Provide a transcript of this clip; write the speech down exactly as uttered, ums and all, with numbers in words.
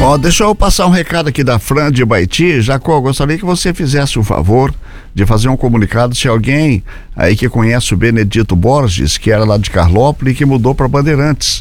Ó, deixa eu passar um recado aqui da Fran de Baiti. Jacó, gostaria que você fizesse o favor de fazer um comunicado se alguém aí que conhece o Benedito Borges, que era lá de Carlópolis e que mudou para Bandeirantes.